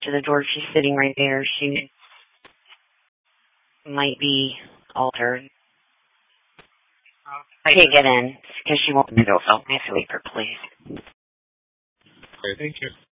to the door. She's sitting right there. She might be altered. I can't get in because she won't let me go. Oh, my sleeper, please. Okay, thank you.